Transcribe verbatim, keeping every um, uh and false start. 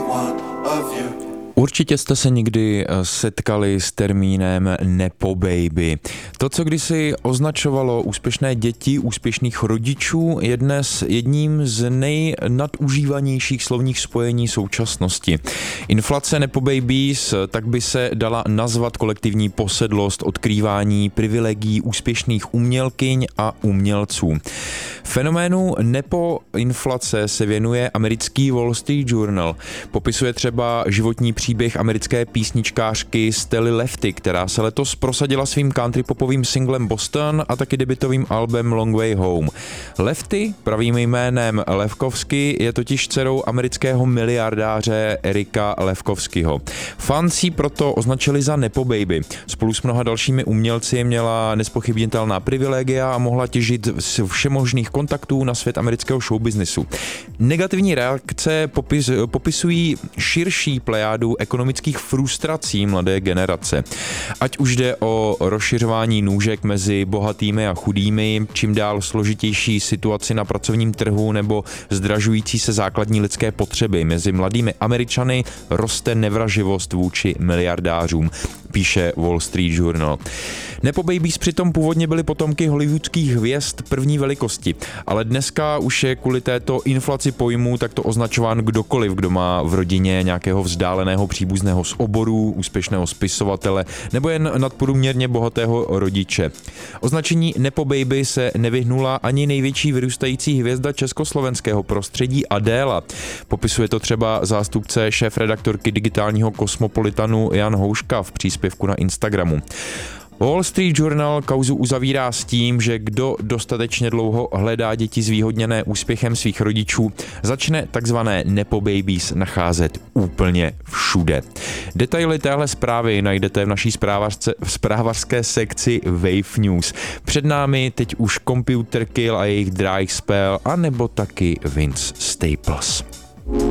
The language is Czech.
Určitě jste se někdy setkali s termínem nepo baby. To, co kdysi označovalo úspěšné děti úspěšných rodičů, je dnes jedním z nejnadužívanějších slovních spojení současnosti. Inflace nepo babies, tak by se dala nazvat kolektivní posedlost, odkrývání privilegií úspěšných umělkyň a umělců. Fenoménu nepo inflace se věnuje americký Wall Street Journal. Popisuje třeba životní příběh americké písničkářky Stelly Lefty, která se letos prosadila svým country popovým singlem Boston a taky debutovým albem Long Way Home. Lefty, pravým jménem Lefkovsky, je totiž dcerou amerického miliardáře Erika Lefkovskyho. Fans ji proto označili za nepo baby. Spolu s mnoha dalšími umělci měla nespochybnitelná privilegia a mohla těžit z všemožných kontaktů na svět amerického showbiznisu. Negativní reakce popis, popisují širší plejádu ekonomických frustrací mladé generace. Ať už jde o rozšiřování nůžek mezi bohatými a chudými, čím dál složitější situaci na pracovním trhu nebo zdražující se základní lidské potřeby. Mezi mladými Američany roste nevraživost vůči miliardářům, píše Wall Street Journal. Nepo babies přitom původně byly potomky hollywoodských hvězd první velikosti, ale dneska už je kvůli této inflaci pojmů takto označován kdokoliv, kdo má v rodině nějakého vzdáleného příbuzného z oboru, úspěšného spisovatele nebo jen nadprůměrně bohatého rodiče. Označení nepo baby se nevyhnula ani největší vyrůstající hvězda československého prostředí Adéla. Popisuje to třeba zástupce šéfredaktorky digitálního Kosmopolitanu Jan Houška v příspěvku na Instagramu. Wall Street Journal kauzu uzavírá s tím, že kdo dostatečně dlouho hledá děti zvýhodněné úspěchem svých rodičů, začne takzvané nepo babies nacházet úplně všude. Detaily téhle zprávy najdete v naší zprávařské sekci Wave News. Před námi teď už Computer Kill a jejich Dry Spell, anebo taky Vince Staples.